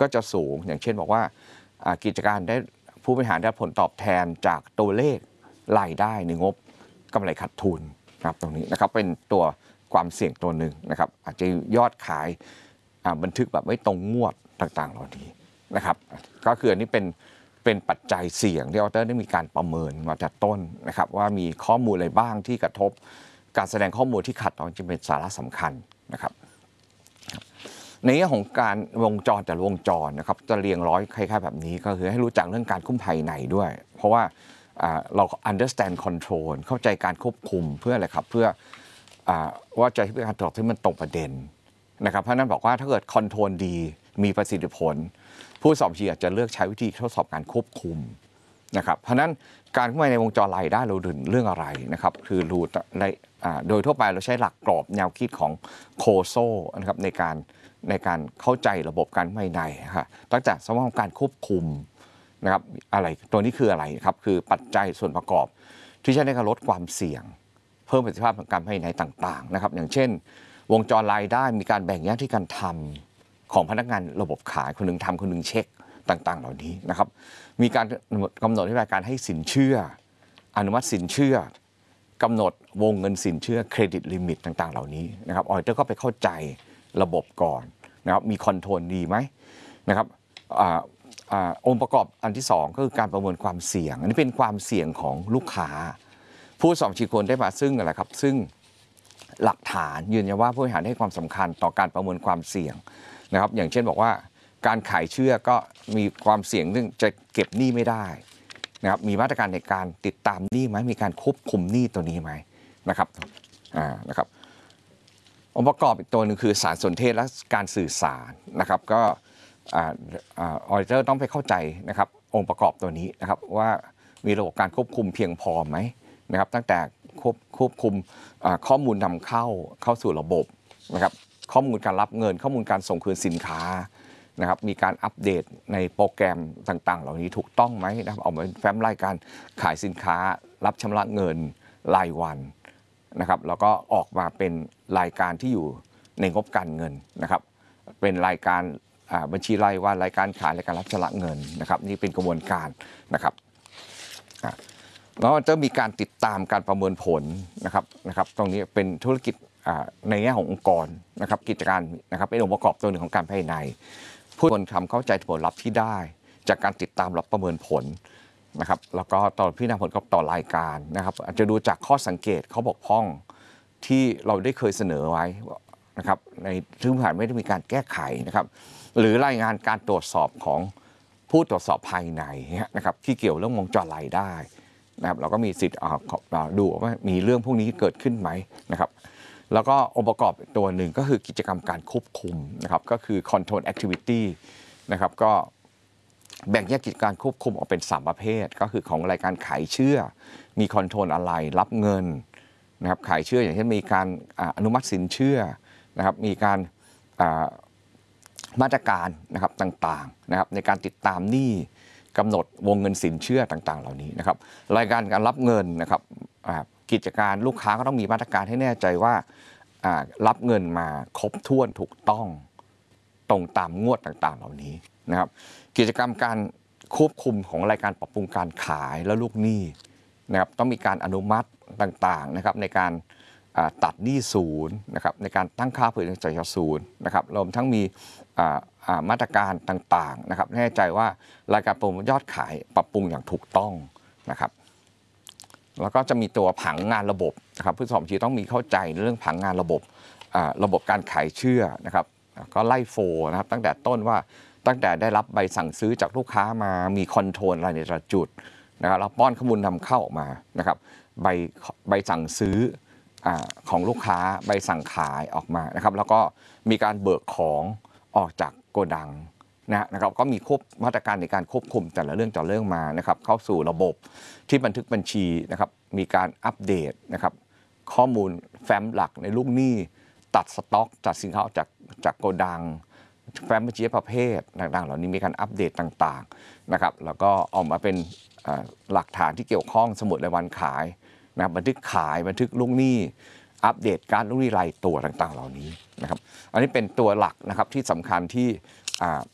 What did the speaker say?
ก็จะสูงอย่างเช่นบอกว่ากิจการได้ผู้บริหารได้ผลตอบแทนจากตัวเลขรายได้ในงบกำไรขาดทุนนะครับตรงนี้นะครับเป็นตัวความเสี่ยงตัวหนึ่งนะครับอาจจะยอดขายบันทึกแบบไม่ตรงงวดต่างๆเหล่านี้นะครับก็คืออันนี้เป็นปัจจัยเสี่ยงที่ออเตอร์ได้มีการประเมินมาจากต้นนะครับว่ามีข้อมูลอะไรบ้างที่กระทบการแสดงข้อมูลที่ขัดต่อจึงเป็นสาระสำคัญนะครับในแง่ของการวงจรแต่ละวงจรนะครับจะเรียงร้อยคล้ายๆแบบนี้ก็คือให้รู้จักเรื่องการคุ้มภายในด้วยเพราะว่าเรา understand control เข้าใจการควบคุมเพื่ออะไรครับเพื่อว่าจะให้การตอบที่มันตรงประเด็นนะครับเพราะนั้นบอกว่าถ้าเกิดคอนโทรลดีมีประสิทธิผลผู้สอบชีอาจจะเลือกใช้วิธีทดสอบการควบคุมนะครับเพราะนั้นการเข้ามาในวงจรรายได้เราดึงเรื่องอะไรนะครับคือรู้โดยทั่วไปเราใช้หลักกรอบแนวคิดของโคโซนะครับในการเข้าใจระบบการภายในครับตั้งแต่สมมติการควบคุมนะครับอะไรตัวนี้คืออะไรครับคือปัจจัยส่วนประกอบที่ใช้ในการลดความเสี่ยงเพิ่มประสิทธิภาพของการภายในต่างๆนะครับอย่างเช่นวงจรรายได้มีการแบ่งแยกที่การทำของพนักงานระบบขายคนหนึ่งทำคนหนึ่งเช็คต่างๆเหล่านี้นะครับมีการกำหนดนโยบายการให้สินเชื่ออนุมัติสินเชื่อกำหนดวงเงินสินเชื่อเครดิตลิมิตต่างๆเหล่านี้นะครับออดิเตอร์ก็ไปเข้าใจระบบก่อนนะครับมีคอนโทรลดีไหมนะครับองค์ประกอบอันที่2ก็คือการประเมินความเสี่ยงอันนี้เป็นความเสี่ยงของลูกค้าผู้สอบชีควรได้มาซึ่งอะไรครับซึ่งหลักฐานยืนยันว่าผู้บริหารให้ความสำคัญต่อการประเมินความเสี่ยงนะครับอย่างเช่นบอกว่าการขายเชื่อก็มีความเสี่ยงเรื่องจะเก็บหนี้ไม่ได้นะครับมีมาตรการในการติดตามหนี้ไหมมีการควบคุมหนี้ตัวนี้ไหมนะครับนะครับองค์ประกอบอีกตัวหนึ่งคือสารสนเทศและการสื่อสารนะครับก็ออดิเตอร์ต้องไปเข้าใจนะครับองค์ประกอบตัวนี้นะครับว่ามีระบบการควบคุมเพียงพอไหมนะครับตั้งแต่ควบคุมข้อมูลนำเข้าสู่ระบบนะครับข้อมูลการรับเงินข้อมูลการส่งคืนสินค้านะครับมีการอัปเดตในโปรแกรมต่างๆเหล่านี้ถูกต้องไหมนะครับออกมาเป็นแฟ้มรายการขายสินค้ารับชำระเงินรายวันนะครับแล้วก็ออกมาเป็นรายการที่อยู่ในงบการเงินนะครับเป็นรายการบัญชีรายวันรายการขายรายการรับชำระเงินนะครับนี่เป็นกระบวนการนะครับแล้วจะมีการติดตามการประเมินผลนะครับตรงนี้เป็นธุรกิจในแง่ขององค์กรนะครับกิจการนะครับเป็นองค์ประกอบตัวหนึ่งของการภายในผู้คนทำเข้าใจผลลัพธ์ที่ได้จากการติดตามรับประเมินผลนะครับแล้วก็ต่อพิจารณาผลกระทบต่อรายการนะครับอาจจะดูจากข้อสังเกตข้อบกพร่องที่เราได้เคยเสนอไว้นะครับในซึ่งผ่านไม่ได้มีการแก้ไขนะครับหรือรายงานการตรวจสอบของผู้ตรวจสอบภายในนะครับที่เกี่ยวเรื่องวงจรรายได้นะครับเราก็มีสิทธิ์ดูว่ามีเรื่องพวกนี้เกิดขึ้นไหมนะครับแล้วก็องค์ประกอบตัวหนึ่งก็คือกิจกรรมการควบคุมนะครับก็คือ control activity นะครับก็แบ่งแยกกิจการควบคุมออกเป็น3ประเภทก็คือของรายการขายเชื่อมีคอนโทรลอะไรรับเงินนะครับขายเชื่ออย่างเช่นมีการอนุมัติสินเชื่อนะครับมีการมาตรการนะครับต่างๆนะครับในการติดตามหนี้กำหนดวงเงินสินเชื่อต่างๆเหล่านี้นะครับรายการการรับเงินนะครับกิจการลูกค้าก็ต้องมีมาตรการให้แน่ใจว่ารับเงินมาครบถ้วนถูกต้องตรงตามงวดต่างๆเหล่านี้นะครับกิจกรรมการควบคุมของรายการปรับปรุงการขายและลูกหนี้นะครับต้องมีการอนุมัติต่างๆนะครับในการตัดหนี้ศูนย์นะครับในการตั้งค่าเผื่อจ่ายศูนย์นะครับรวมทั้งมีมาตรการต่างๆนะครับแน่ใจว่ารายการโปรโมทยอดขายปรับปรุงอย่างถูกต้องนะครับแล้วก็จะมีตัวผังงานระบบนะครับผู้สอบชีต้องมีเข้าใจเรื่องผังงานระบบการขายเชื่อนะครับก็ไล่โฟนะครับตั้งแต่ต้นว่าตั้งแต่ได้รับใบสั่งซื้อจากลูกค้ามามีคอนโทรลอะไรในแต่ละจุดนะครับแล้วป้อนข้อมูลนำเข้าออกมานะครับใบสั่งซื้อของลูกค้าใบสั่งขายออกมานะครับแล้วก็มีการเบิกของออกจากโกดังนะครับก็มีมาตรการในการควบคุมแต่ละเรื่องมานะครับเข้าสู่ระบบที่บันทึกบัญชีนะครับมีการอัปเดตนะครับข้อมูลแฟ้มหลักในลูกหนี้ตัดสต็อกจัดสินค้าออกจากโกดังแฟ้มบัญชีประเภทต่างๆเหล่านี้มีการอัปเดตต่างๆนะครับแล้วก็ออกมาเป็นหลักฐานที่เกี่ยวข้องสมุดรายวันขายนะบันทึกขายบันทึกลูกหนี้อัปเดตการลูกหนี้รายตัวต่างๆเหล่านี้นะครับอันนี้เป็นตัวหลักนะครับที่สำคัญที่